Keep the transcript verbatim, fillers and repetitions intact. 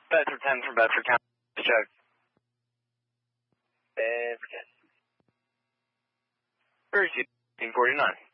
Bedford ten from Bedford County. Check. Bedford ten. First, forty-nine.